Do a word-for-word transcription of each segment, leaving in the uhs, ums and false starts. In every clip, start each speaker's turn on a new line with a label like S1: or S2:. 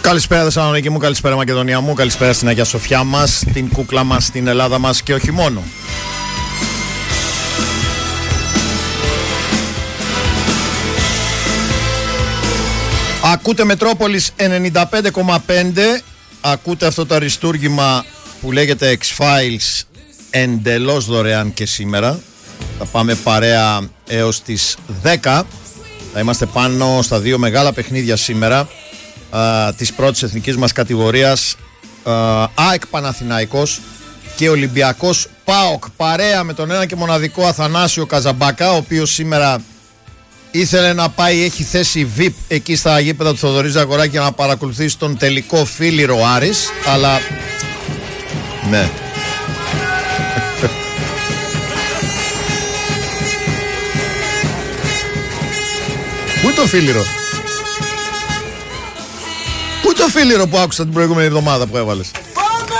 S1: Καλησπέρα Θεσσαλονίκη μου, καλησπέρα Μακεδονία μου, καλησπέρα στην Αγία Σοφιά μας, την κούκλα μας, στην Ελλάδα μας και όχι μόνο. Ακούτε Μετρόπολης ενενήντα πέντε κόμμα πέντε, ακούτε αυτό το αριστούργημα που λέγεται X-Files εντελώς δωρεάν και σήμερα. Θα πάμε παρέα έως τις δέκα, θα είμαστε πάνω στα δύο μεγάλα παιχνίδια σήμερα. Uh, της πρώτης εθνικής μας κατηγορίας, uh, ΑΕΚ Παναθηναϊκός και Ολυμπιακός ΠΑΟΚ, παρέα με τον ένα και μοναδικό Αθανάσιο Καζαμπάκα, ο οποίος σήμερα ήθελε να πάει, έχει θέση βι άι πι εκεί στα γήπεδα του Θοδωρή Ζαγοράκη για να παρακολουθήσει τον τελικό Φίλιρο Άρης, αλλά ναι. Πού είναι το Φίλιρο? Πού είναι το Φίλιρο που άκουσα την προηγούμενη εβδομάδα που έβαλες?
S2: Πάμε!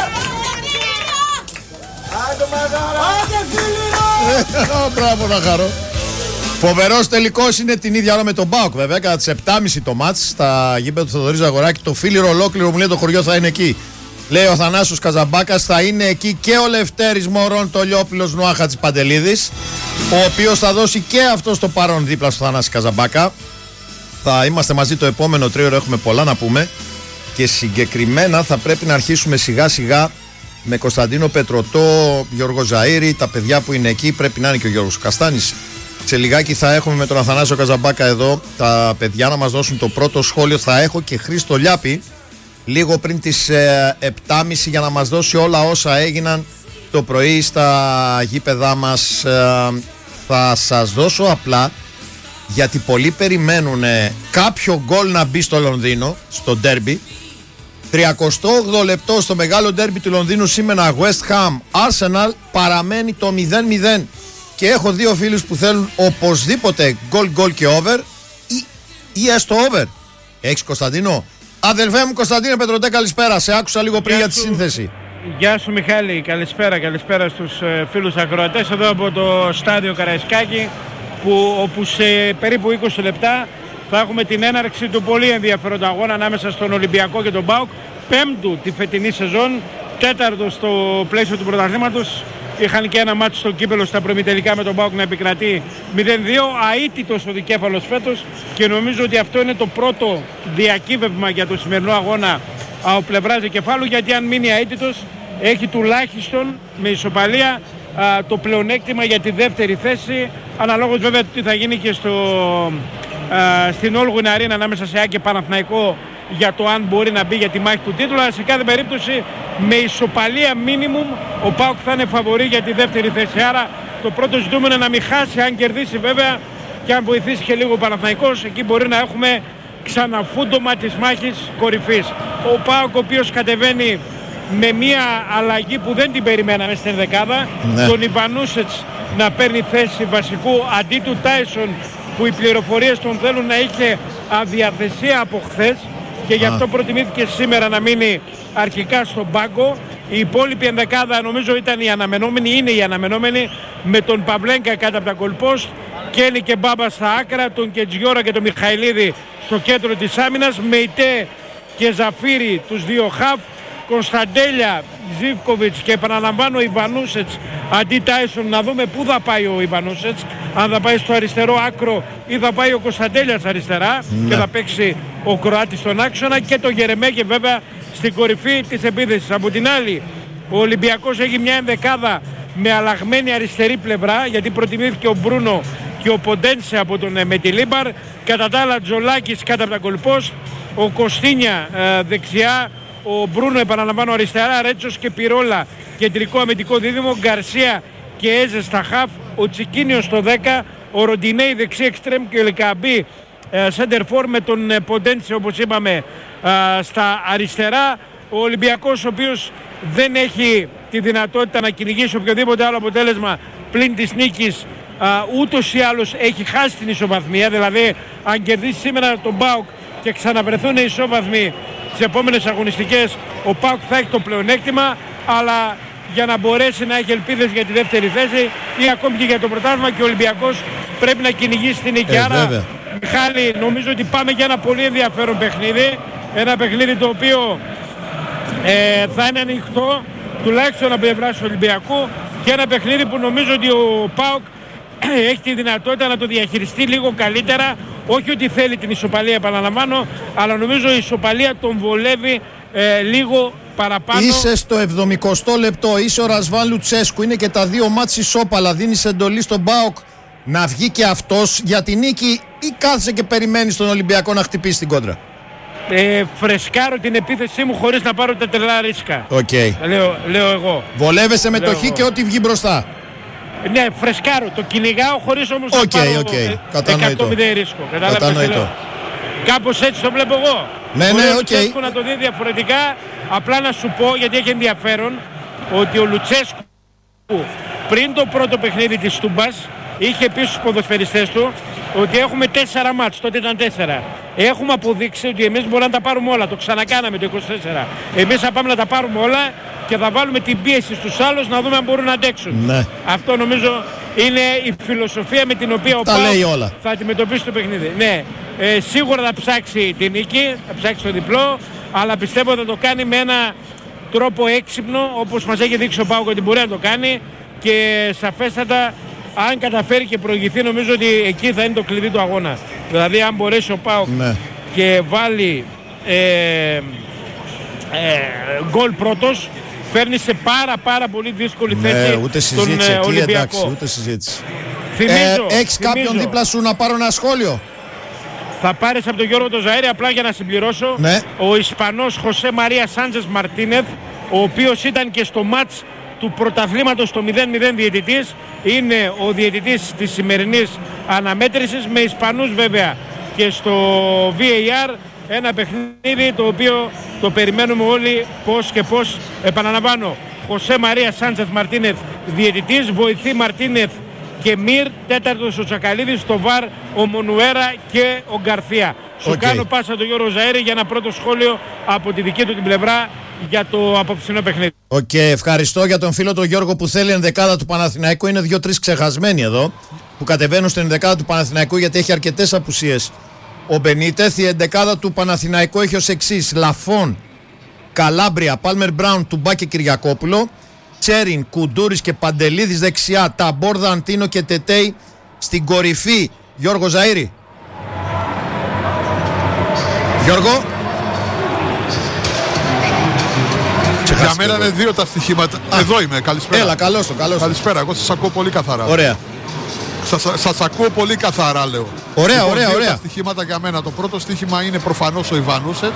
S2: Άντε Μαγάρα! Άντε Φίλιρο!
S1: Μπράβο να χαρώ. Φοβερός τελικός είναι την ίδια ώρα με τον ΠΑΟΚ βέβαια, κατά τις επτά και μισή το μάτς στα γήπεδα του Θοδωρή Ζαγοράκη. Το Φίλιρο ολόκληρο μου λέει το χωριό θα είναι εκεί. Λέει ο Θανάσος Καζαμπάκας, θα είναι εκεί και ο Λευτέρης Μωρών Τολιόπουλος Νουάχατζης Παντελίδης, ο οποίος θα δώσει και αυτό το παρόν δίπλα στο Θανάση Καζαμπάκα. Θα είμαστε μαζί το επόμενο τρίωρο, έχουμε πολλά να πούμε και συγκεκριμένα θα πρέπει να αρχίσουμε σιγά σιγά με Κωνσταντίνο Πετρωτό, Γιώργο Ζαΐρη, τα παιδιά που είναι εκεί, πρέπει να είναι και ο Γιώργος Καστάνης. Σε λιγάκι θα έχουμε με τον Αθανάσιο Καζαμπάκα εδώ τα παιδιά να μας δώσουν το πρώτο σχόλιο. Θα έχω και Χρήστο Λιάπη λίγο πριν τις ε, επτά και μισή για να μας δώσει όλα όσα έγιναν το πρωί στα γήπεδά μας. Ε, θα σας δώσω απλά, γιατί πολλοί περιμένουν κάποιο γκολ να μπει στο Λονδίνο, στο ντέρμπι. τριακοστό όγδοο λεπτό στο μεγάλο ντέρμπι του Λονδίνου σήμερα, West Ham Arsenal, παραμένει το μηδέν μηδέν. Και έχω δύο φίλους που θέλουν οπωσδήποτε γκολ γκολ και over ή, ή έστω over. Έχεις Κωνσταντίνο? Αδελφέ μου Κωνσταντίνε Πετρωτέ, καλησπέρα. Σε άκουσα λίγο πριν για τη σύνθεση.
S3: Γεια σου Μιχάλη, καλησπέρα, καλησπέρα στους ε, φίλους ακροατές εδώ από το στάδιο Καραϊσκάκη, που, όπου σε περίπου είκοσι λεπτά θα έχουμε την έναρξη του πολύ ενδιαφέροντα αγώνα ανάμεσα στον Ολυμπιακό και τον ΠΑΟΚ, πέμπτου τη φετινή σεζόν, τέταρτο στο πλαίσιο του πρωταθλήματος. Είχαν και ένα μάτσο στο κύπελο στα προημιτελικά με τον ΠΑΟΚ να επικρατεί μηδέν δύο, αίτητος ο δικέφαλος φέτος, και νομίζω ότι αυτό είναι το πρώτο διακύβευμα για το σημερινό αγώνα από πλευράς δικεφάλου, γιατί αν μείνει αίτητος έχει τουλάχιστον με ισοπαλία α, το πλεονέκτημα για τη δεύτερη θέση, αναλόγως βέβαια τι θα γίνει και στο, α, στην Όλγουιν Αρίνα ανάμεσα σε ΑΕΚ και Παναθηναϊκό για το αν μπορεί να μπει για τη μάχη του τίτλου. Αλλά σε κάθε περίπτωση με ισοπαλία μίνιμουμ ο ΠΑΟΚ θα είναι φαβορί για τη δεύτερη θέση. Άρα το πρώτο ζητούμενο είναι να μην χάσει, αν κερδίσει βέβαια και αν βοηθήσει και λίγο ο Παναθηναϊκός, εκεί μπορεί να έχουμε ξαναφούντομα της μάχης κορυφής. Ο ΠΑΟΚ ο οποίος κατεβαίνει με μια αλλαγή που δεν την περιμέναμε στην δεκάδα, ναι. Τον Ιβανούσετς να παίρνει θέση βασικού αντί του Τάισον, που οι πληροφορίες τον θέλουν να είχε αδιαθεσία από χθες και γι' αυτό προτιμήθηκε σήμερα να μείνει αρχικά στον πάγκο. Η υπόλοιπη ενδεκάδα νομίζω ήταν η αναμενόμενη, είναι η αναμενόμενη, με τον Παυλέγκα κάτω από τα κολπόστ, Κένι και Μπάμπα στα άκρα, τον Κετζιόρα και τον Μιχαηλίδη στο κέντρο της άμυνας, Μεϊτέ και Ζαφύρι τους δύο χαφ, Κωνσταντέλια, Ζίβκοβιτς και επαναλαμβάνω Ιβανούσετς αντί Τάισον. Να δούμε πού θα πάει ο Ιβανούσετς, αν θα πάει στο αριστερό άκρο ή θα πάει ο Κωνσταντέλιας αριστερά, ναι. Και θα παίξει ο Κροάτης στον άξονα, και το Γερεμέγε βέβαια στην κορυφή της επίθεσης. Από την άλλη ο Ολυμπιακός έχει μια ενδεκάδα με αλλαγμένη αριστερή πλευρά, γιατί προτιμήθηκε ο Μπρούνο και ο Ποντένσε από τον Μετιλίμπαρ. Κατά τα άλλα Τζολάκης κάτω από τα κολπός, ο Κωστίνια ε, δεξιά, ο Μπρούνο επαναλαμβάνω αριστερά, Ρέτσος και Πυρόλα κεντρικό αμυντικό δίδυμο, Γκαρσία και Έζε στα χαφ, ο Τσικίνιος στο δέκα, ο Ροντινέη δεξί εξτρέμ και ο Λικαμπή σέντερ φορ με τον ε, Ποντένσε όπως είπαμε ε, στα αριστερά. Ο Ολυμπιακός ο οποίος δεν έχει τη δυνατότητα να κυνηγήσει οποιοδήποτε άλλο αποτέλεσμα πλην της νίκης, α, ούτως ή άλλως έχει χάσει την ισοβαθμία, δηλαδή αν κερδίσει σήμερα τον ΠΑΟΚ και ξαναβρεθούν οι ισόβαθμοι τις επόμενες αγωνιστικές, ο ΠΑΟΚ θα έχει το πλεονέκτημα, αλλά για να μπορέσει να έχει ελπίδες για τη δεύτερη θέση ή ακόμη και για το πρωτάθλημα, και ο Ολυμπιακός πρέπει να κυνηγήσει την νίκη. Ε, Άρα, Μιχάλη, νομίζω ότι πάμε για ένα πολύ ενδιαφέρον παιχνίδι. ένα παιχνίδι το οποίο ε, θα είναι ανοιχτό τουλάχιστον από πλευράς του Ολυμπιακού και ένα παιχνίδι που νομίζω ότι ο ΠΑΟΚ έχει τη δυνατότητα να το διαχειριστεί λίγο καλύτερα. Όχι ότι θέλει την ισοπαλία, επαναλαμβάνω, αλλά νομίζω η ισοπαλία τον βολεύει ε, λίγο παραπάνω.
S1: Είσαι στο εβδομηκοστό λεπτό, είσαι ο Ρασβάν Λουτσέσκου, είναι και τα δύο μάτς ισόπαλα. Δίνεις εντολή στον ΠΑΟΚ να βγει και αυτός για την νίκη ή κάθεσαι και περιμένεις τον Ολυμπιακό να χτυπήσει την κόντρα?
S3: Ε, φρεσκάρω την επίθεσή μου χωρίς να πάρω τα τρελά ρίσκα.
S1: Okay.
S3: Λέω, λέω εγώ.
S1: Βολεύεσαι με
S3: λέω
S1: το χ
S3: εγώ.
S1: και ό,τι βγει μπροστά.
S3: Ναι, φρεσκάρω. Το κυνηγάω χωρίς όμως
S1: okay,
S3: να πάρω
S1: okay.
S3: εκατό μηδέν ρίσκο.
S1: Κατανοητό.
S3: Κάπως έτσι το βλέπω εγώ.
S1: Ναι,
S3: Μπορεί
S1: ναι,
S3: ο
S1: οκ.
S3: Λουτσέσκου να το δει διαφορετικά. Απλά να σου πω, γιατί έχει ενδιαφέρον, ότι ο Λουτσέσκου πριν το πρώτο παιχνίδι της Τούμπας είχε πει στους ποδοσφαιριστές του ότι έχουμε τέσσερα μάτς, τότε ήταν τέσσερα. Έχουμε αποδείξει ότι εμείς μπορούμε να τα πάρουμε όλα, το ξανακάναμε το είκοσι τέσσερα. Εμείς θα πάμε να τα πάρουμε όλα και θα βάλουμε την πίεση στους άλλους να δούμε αν μπορούν να αντέξουν.
S1: Ναι.
S3: Αυτό νομίζω είναι η φιλοσοφία με την οποία ο
S1: ΠΑΟΚ
S3: ΠΑΟΚ θα αντιμετωπίσει το παιχνίδι. Ναι, ε, σίγουρα θα ψάξει την νίκη, θα ψάξει το διπλό, αλλά πιστεύω θα το κάνει με ένα τρόπο έξυπνο, όπως μας έχει δείξει ο ΠΑΟΚ ότι μπορεί να το κάνει, και σαφέστατα αν καταφέρει και προηγηθεί, νομίζω ότι εκεί θα είναι το κλειδί του αγώνα. Δηλαδή αν μπορέσει ο ΠΑΟΚ
S1: ναι.
S3: και βάλει ε, ε, γκολ πρώτος, φέρνει σε πάρα πάρα πολύ δύσκολη
S1: ναι,
S3: θέση
S1: ούτε
S3: τον
S1: συζήτηση,
S3: ε,
S1: εκεί,
S3: Ολυμπιακό.
S1: εντάξει, ούτε συζήτηση.
S3: Θυμίζω,
S1: ε, έχεις
S3: θυμίζω.
S1: κάποιον δίπλα σου να πάρω ένα σχόλιο?
S3: Θα πάρεις από τον Γιώργο τον Ζαΐρη, απλά για να συμπληρώσω.
S1: Ναι.
S3: Ο Ισπανός Χωσέ Μαρία Σάντζες Μαρτίνεθ, ο οποίος ήταν και στο μάτς του πρωταθλήματος στο μηδέν μηδέν διαιτητής, είναι ο διαιτητής της σημερινής αναμέτρησης, με Ισπανούς βέβαια και στο βι έι αρ, ένα παιχνίδι το οποίο το περιμένουμε όλοι πώς και πώς. Επαναλαμβάνω, Χωσέ Μαρία Σάντζες Μαρτίνεθ διαιτητής, βοηθή Μαρτίνεθ και Μυρ, τέταρτος ο Τσακαλίδης, στο βαρ ο Μονουέρα και ο Γκαρθία. Σου
S1: okay.
S3: κάνω πάσα τον Γιώργο Ζαΐρη για ένα πρώτο σχόλιο από τη δική του την πλευρά για το απόψινό παιχνίδι.
S1: Οκ, okay, ευχαριστώ για τον φίλο τον Γιώργο που θέλει ενδεκάδα του Παναθηναϊκού. Είναι δύο-τρεις ξεχασμένοι εδώ που κατεβαίνουν στην ενδεκάδα του Παναθηναϊκού, γιατί έχει αρκετές απουσίες ο Μπενίτεθ. Η ενδεκάδα του Παναθηναϊκού έχει ως εξής: Λαφών, Καλάμπρια, Πάλμερ Μπράουν, Τουμπά και Κυριακόπουλο, Τσέριν, Κουντούρης και Παντελίδης δεξιά, Ταμπόρδα, Αντίνο και Τετέι στην κορυφή. Γιώργο Ζαΐρη. Γιώργο.
S4: Για μένα είναι δύο τα στοιχήματα. Α, εδώ είμαι, καλησπέρα.
S1: Έλα, καλώς το, καλώς το.
S4: Καλησπέρα, εγώ σας ακούω πολύ καθαρά.
S1: Ωραία.
S4: Σας, σας ακούω πολύ καθαρά, λέω.
S1: Ωραία,
S4: λοιπόν,
S1: ωραία,
S4: δύο
S1: ωραία.
S4: Τα στοιχήματα για μένα. Το πρώτο στοίχημα είναι προφανώς ο Ιβανούσετς.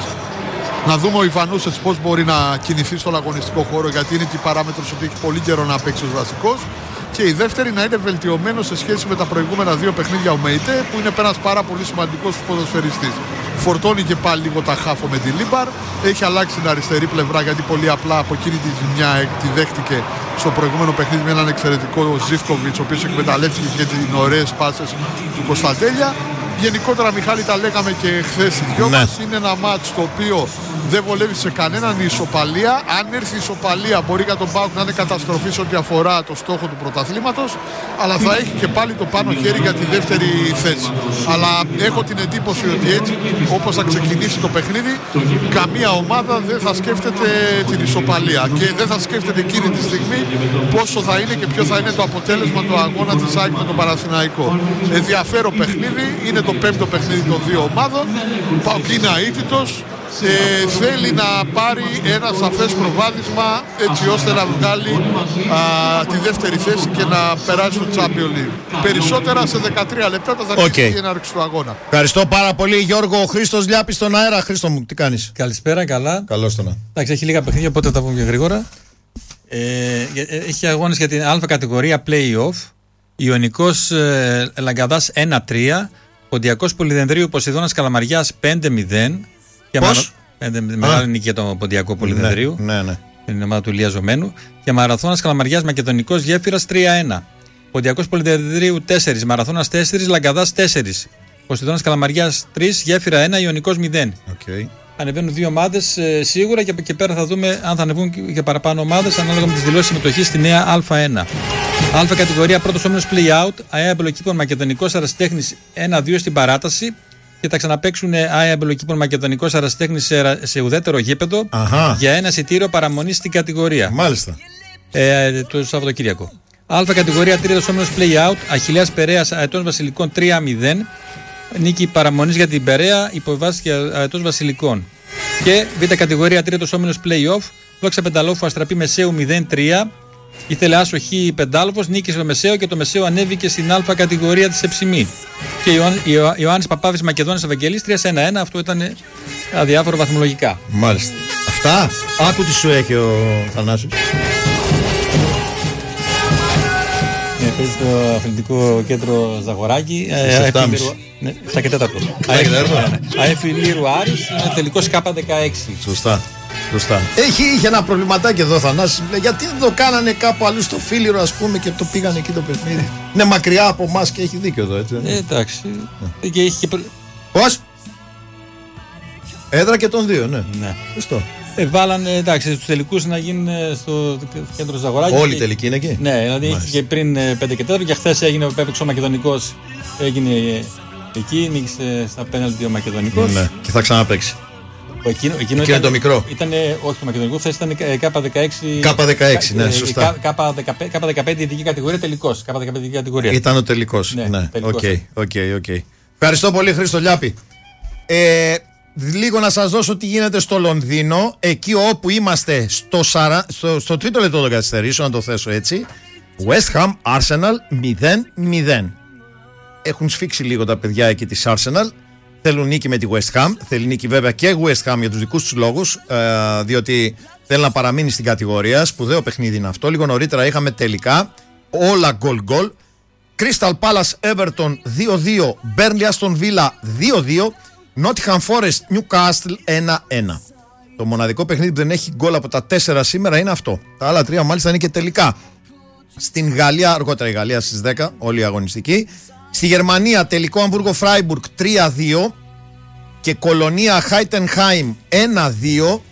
S4: Να δούμε ο Ιβανούσετς πώς μπορεί να κινηθεί στον αγωνιστικό χώρο, γιατί είναι και η παράμετρος ότι έχει πολύ καιρό να παίξει ως βασικός. Και η δεύτερη, να είναι βελτιωμένο σε σχέση με τα προηγούμενα δύο παιχνίδια ο Μέιτε, που είναι ένας πάρα πολύ σημαντικός ποδοσφαιριστής. Φορτώνει και πάλι λίγο τα χάφο με τη Λίμπαρ. Έχει αλλάξει την αριστερή πλευρά, γιατί πολύ απλά από εκείνη τη ζημιά τη δέχτηκε στο προηγούμενο παιχνίδι με έναν εξαιρετικό Ζίβκοβιτς, ο οποίος εκμεταλλεύτηκε και τις ωραίες πάσες του Κωνσταντέλια. Γενικότερα, Μιχάλη, τα λέγαμε και χθες οι δυο
S1: ναι.
S4: μας. Είναι ένα μάτς το οποίο δεν βολεύει σε κανέναν η ισοπαλία. Αν έρθει η ισοπαλία, μπορεί για τον ΠΑΟΚ να είναι καταστροφή σε ό,τι αφορά το στόχο του πρωταθλήματος, αλλά θα έχει και πάλι το πάνω χέρι για τη δεύτερη θέση. Αλλά έχω την εντύπωση ότι έτσι, όπως θα ξεκινήσει το παιχνίδι, καμία ομάδα δεν θα σκέφτεται την ισοπαλία και δεν θα σκέφτεται εκείνη τη στιγμή πόσο θα είναι και ποιο θα είναι το αποτέλεσμα του αγώνα της ΑΕΚ με τον Παναθηναϊκό. Ενδιαφέρον παιχνίδι, είναι το πέμπτο παιχνίδι των δύο ομάδων. ΠΑΟΚ είναι αίτητος. Ε, θέλει να πάρει ένα σαφές προβάδισμα έτσι ώστε να βγάλει α, τη δεύτερη θέση και να περάσει στο Champions League. Περισσότερα σε δεκατρία λεπτά θα αρχίσει okay. η έναρξη του αγώνα.
S1: Ευχαριστώ πάρα πολύ, Γιώργο. Ο Χρήστος Λιάπης στον αέρα. Χρήστο μου, τι κάνεις?
S5: Καλησπέρα, καλά.
S1: Καλώς το να.
S5: Εντάξει, έχει λίγα παιχνίδια, οπότε θα τα πούμε πιο γρήγορα. Ε, έχει αγώνες για την Α κατηγορία Play-Off. Ιωνικός ε, Λαγκαδάς ένα τρία, Ποντιακός Πολυδενδρίου Ποσειδώνας Καλαμαριάς πέντε μηδέν.
S1: Πώς?
S5: Μεγάλη νίκη για τον Ποντιακό Πολυδενδρίου.
S1: Ναι, ναι, ναι.
S5: Την ομάδα του Ηλία Ζωμένου. Και Μαραθώνας Καλαμαριάς Μακεδονικός Γέφυρας τρία ένα. Ποντιακός Πολυδενδρίου τέσσερα, Μαραθώνας τέσσερα, Λαγκαδάς τέσσερα. Ποσειδώνας Καλαμαριάς τρία, Γέφυρα ένα, Ιωνικός μηδέν.
S1: Okay.
S5: Ανεβαίνουν δύο ομάδες ε, σίγουρα, και από εκεί πέρα θα δούμε αν θα ανεβούν και παραπάνω ομάδες ανάλογα με τις δηλώσεις συμμετοχής στη νέα Α1. Α κατηγορία πρώτος όμιλος Play Out, ΑΕΑ Μπελοκήπων Μακεδονικός Αραστέχνης ένα δύο στην παράταση. και θα ξαναπαίξουν ΑΕΑ Μπελοκήπων Μακεδονικός Αραστέχνης σε, σε ουδέτερο γήπεδο.
S1: Αχα.
S5: Για ένα εισιτήριο παραμονή στην κατηγορία.
S1: Μάλιστα.
S5: Ε, το Σαββατοκύριακο. Α κατηγορία τρίτος όμιλος play out. Αχιλλέας Περέας Αετός Βασιλικών τρία μηδέν. Νίκη παραμονής για την Περέα, υποβάσεις και Αετός Βασιλικών. Και β κατηγορία τρίτος όμιλος play off. Δόξα Πενταλόφου Αστραπή Μεσαίου μηδέν τρία. Ήθελε άσο Χ Πεντάλοφος, νίκησε το Μεσαίο και το Μεσαίο ανέβηκε στην Α κατηγορία της Εψημή. Και Ιωάννης Παπάβης Μακεδόνας Ευαγγελής τρία ένα ένα. Αυτό ήταν αδιάφορο βαθμολογικά.
S1: Μάλιστα. Αυτά. Άκου τι σου έχει ο Θανάσης.
S5: Ναι, παίζει στο αθλητικό κέντρο Ζαγοράκη. εφτά και τέταρτο. ΑΕΦ Λύρου Άρης, τελικός Κ δεκαέξι.
S1: Σωστά. Σωστά. Έχει, είχε ένα προβληματάκι εδώ ο Θανάσης. Γιατί δεν το κάνανε κάπου αλλού στο Φίλιρο, ας πούμε, και το πήγανε εκεί το παιχνίδι. Είναι μακριά από εμάς και έχει δίκιο εδώ, έτσι.
S5: Ε, εντάξει. Ε. Και είχε και...
S1: Πώς? Έδρα και των δύο, ναι.
S5: Ναι.
S1: Σωστό.
S5: Ε, βάλανε, εντάξει, στους τελικούς να γίνουν στο κέντρο Ζαγοράκη.
S1: Όλοι οι
S5: και...
S1: τελικοί είναι εκεί.
S5: Ναι, δηλαδή είχε και πριν πέντε και τέταρτο και χθες έγινε ο Πέπεξο Μακεδονικός. Έγινε εκεί, νίκησε στα πέναλτι ο Μακεδονικός.
S1: Ναι, και θα ξαναπαίξει.
S5: Εκείνο, εκείνο,
S1: εκείνο
S5: ήταν,
S1: είναι το μικρό.
S5: Ήταν, όχι το Μακεδονικό, χθες ήταν Κ δεκαέξι.
S1: Κ δεκαέξι, ναι, σωστά.
S5: Κ δεκαπέντε ειδική κατηγορία, τελικός. Κ δεκαπέντε ειδική κατηγορία.
S1: Ήταν ο τελικός. Ναι, ναι.
S5: Τελικός.
S1: Okay, okay, okay. Ευχαριστώ πολύ, Χρήστο Λιάπη. Ε, λίγο να σας δώσω τι γίνεται στο Λονδίνο, εκεί όπου είμαστε στο, σαρα... στο, στο τρίτο λεπτό των καθυστερήσεων, να το θέσω έτσι. West Ham Arsenal μηδέν μηδέν. Έχουν σφίξει λίγο τα παιδιά εκεί της Arsenal. Θέλουν νίκη με τη West Ham. Θέλει νίκη βέβαια και West Ham για τους δικούς τους λόγους, ε, διότι θέλει να παραμείνει στην κατηγορία. Σπουδαίο παιχνίδι είναι αυτό. Λίγο νωρίτερα είχαμε τελικά όλα goal goal. Crystal Palace Everton δύο δύο. Burnley Aston Villa δύο δύο. Nottingham Forest Newcastle ένα ένα. Το μοναδικό παιχνίδι που δεν έχει γκολ από τα τέσσερα σήμερα είναι αυτό. Τα άλλα τρία μάλιστα είναι και τελικά. Στην Γαλλία, αργότερα η Γαλλία στις δέκα, όλη η αγωνιστική. Στη Γερμανία τελικό Αμβούργο Φράιμπουργκ τρία δύο και Κολονία Χάιτενχάιμ ένα δύο.